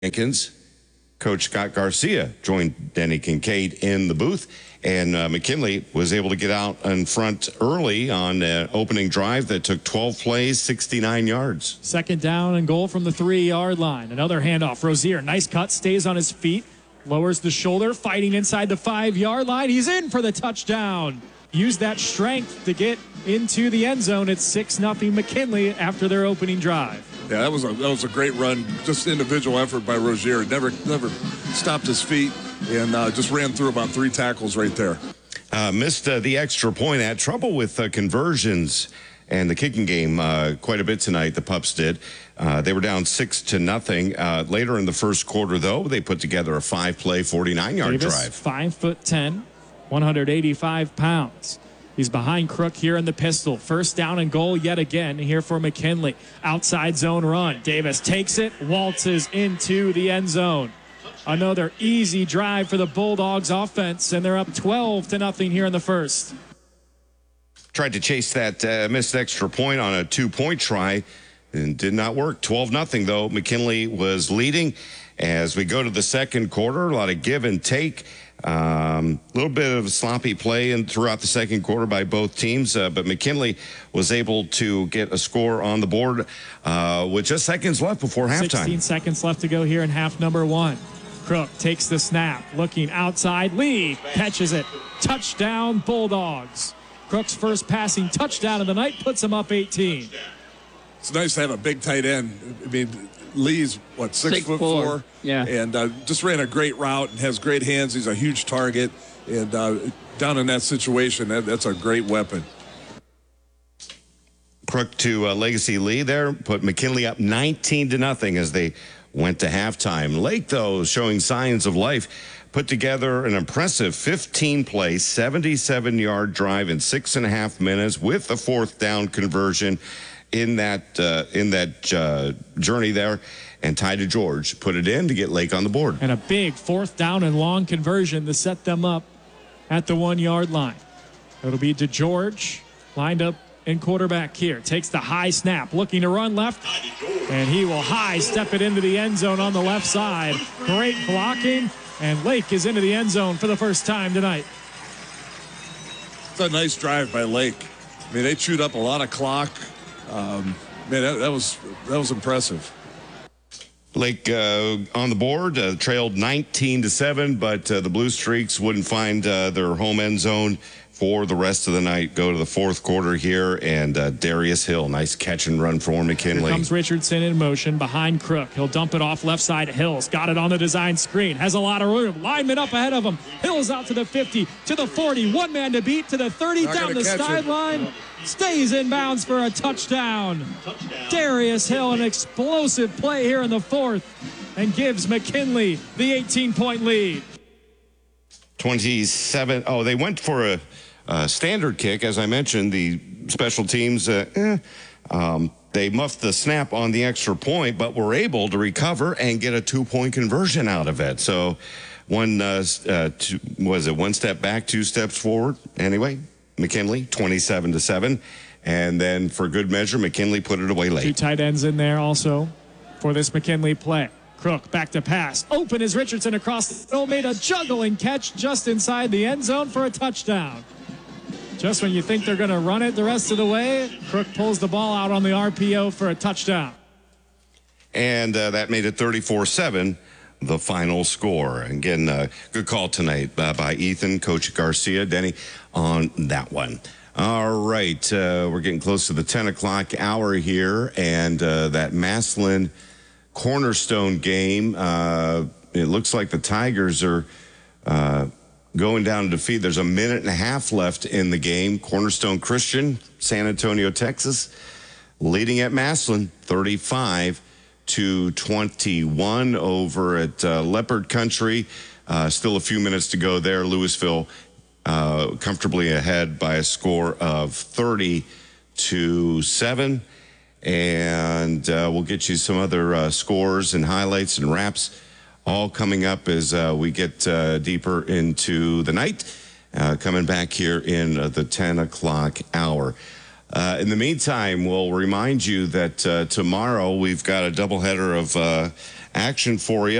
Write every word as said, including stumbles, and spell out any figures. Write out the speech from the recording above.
Jenkins. Coach Scott Garcia joined Denny Kincaid in the booth, and uh, McKinley was able to get out in front early on an opening drive that took twelve plays, sixty-nine yards. Second down and goal from the three-yard line. Another handoff. Rozier, nice cut, stays on his feet, lowers the shoulder, fighting inside the five-yard line. He's in for the touchdown. Used that strength to get into the end zone. It's six nothing McKinley after their opening drive. Yeah, that was a that was a great run. Just individual effort by Rozier. Never never stopped his feet and uh, just ran through about three tackles right there. Uh, missed uh, the extra point. Had trouble with uh, conversions and the kicking game uh, quite a bit tonight. The Pups did. Uh, they were down six to nothing. Uh, later in the first quarter, though, they put together a five-play, forty-nine-yard drive. Five foot ten, one hundred eighty-five pounds. He's behind Crook here in the pistol. First down and goal yet again here for McKinley. Outside zone run. Davis takes it, waltzes into the end zone. Another easy drive for the Bulldogs offense, and they're up twelve to nothing here in the first. Tried to chase that uh, missed extra point on a two-point try and did not work. twelve nothing, though. McKinley was leading. As we go to the second quarter, a lot of give and take. A um, little bit of sloppy play and throughout the second quarter by both teams, uh, but McKinley was able to get a score on the board uh, with just seconds left before halftime. sixteen seconds left to go here in half number one. Crook takes the snap, looking outside. Lee catches it. Touchdown, Bulldogs. Crook's first passing touchdown of the night puts him up eighteen. It's nice to have a big tight end. I mean, Lee's, what, six, six foot four? four? Yeah. And uh, just ran a great route and has great hands. He's a huge target. And uh, down in that situation, that, that's a great weapon. Crook to uh, Legacy Lee there, put McKinley up nineteen to nothing as they went to halftime. Lake, though, showing signs of life, put together an impressive fifteen-play, seventy-seven-yard drive in six and a half minutes with a fourth down conversion in that uh, in that uh, journey there, and Ty DeGeorge put it in to get Lake on the board. And a big fourth down and long conversion to set them up at the one-yard line. It'll be DeGeorge lined up in quarterback here. Takes the high snap, looking to run left, and he will high step it into the end zone on the left side. Great blocking, and Lake is into the end zone for the first time tonight. It's a nice drive by Lake. I mean, they chewed up a lot of clock. Um, man, that, that was that was impressive. Lake uh, on the board, uh, trailed nineteen to seven, but uh, the Blue Streaks wouldn't find uh, their home end zone for the rest of the night. Go to the fourth quarter here, and uh, Darius Hill, nice catch and run for McKinley. Here comes Richardson in motion behind Crook. He'll dump it off left side. Hills got it on the design screen. Has a lot of room. Lineman up ahead of him. Hills out to the fifty, to the forty. One man to beat to the thirty. Not down the sideline. Stays in bounds for a touchdown. touchdown. Darius Hill, an explosive play here in the fourth, and gives McKinley the eighteen-point lead. twenty-seven. Oh, they went for a, a standard kick. As I mentioned, the special teams, uh, eh, um, they muffed the snap on the extra point, but were able to recover and get a two-point conversion out of it. So one, uh, uh, two, was it one step back, two steps forward? Anyway, McKinley, twenty-seven to seven. And then for good measure, McKinley put it away late. Two tight ends in there also for this McKinley play. Crook back to pass. Open is Richardson across the middle. Made a juggling catch just inside the end zone for a touchdown. Just when you think they're going to run it the rest of the way, Crook pulls the ball out on the R P O for a touchdown. And uh, that made it thirty-four seven. The final score. Again, uh, good call tonight uh, by Ethan, Coach Garcia, Denny, on that one. All right, uh, we're getting close to the ten o'clock hour here, and uh, that Massillon Cornerstone game, uh, it looks like the Tigers are uh, going down to defeat. There's a minute and a half left in the game. Cornerstone Christian, San Antonio, Texas, leading at Massillon, thirty-five to twenty-one over at uh, Leopard Country. Uh, still a few minutes to go there. Louisville uh, comfortably ahead by a score of thirty to seven. And uh, we'll get you some other uh, scores and highlights and wraps all coming up as uh, we get uh, deeper into the night. Uh, coming back here in uh, the ten o'clock hour. Uh, in the meantime, we'll remind you that uh, tomorrow we've got a doubleheader of uh, action for you.